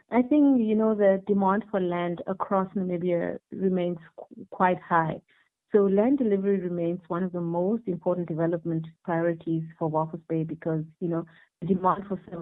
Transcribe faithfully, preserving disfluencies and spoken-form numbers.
I think, you know, the demand for land across Namibia remains qu- quite high. So land delivery remains one of the most important development priorities for Walvis Bay because, you know, the demand for